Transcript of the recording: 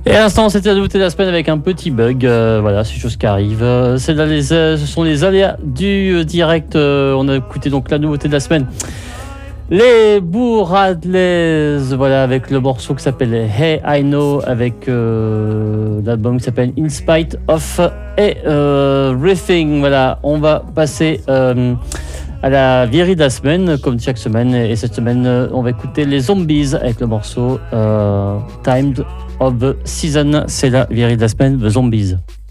Et à l'instant, c'était la nouveauté de la semaine avec un petit bug. Voilà, c'est chose qui arrive. Ce sont les aléas du direct. On a écouté donc la nouveauté de la semaine. Les Bourradles, voilà, avec le morceau qui s'appelle Hey I Know, avec l'album qui s'appelle In Spite of et Everything. Voilà, on va passer à la vieillerie de la semaine, comme chaque semaine. Et cette semaine, on va écouter les Zombies avec le morceau Time of the Season. C'est la vieillerie de la semaine, The Zombies.